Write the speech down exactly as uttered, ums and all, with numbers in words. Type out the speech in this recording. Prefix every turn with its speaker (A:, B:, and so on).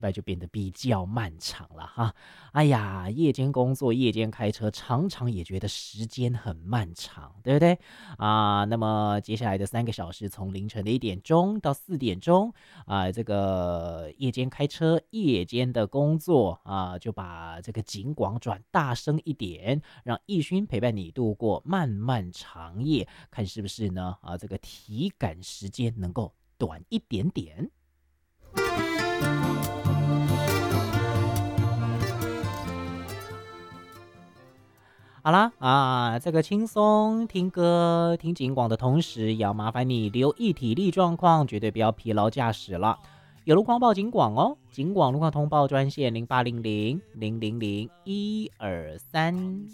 A: 那就变得比较漫长了哈。哎呀，夜间工作、夜间开车，常常也觉得时间很漫长，对不对啊？那么接下来的三个小时，从凌晨的一点钟到四点钟啊，这个夜间开车、夜间的工作啊，就把这个警广转大声一点，让义勋陪伴你度过漫漫长夜，看是不是呢？啊，这个体感时间能够短一点点。好啦啊，这个轻松听歌、听警广的同时，也要麻烦你留意体力状况，绝对不要疲劳驾驶了。有路况报警广哦，警广路况通报专线零八零零零零零一二三。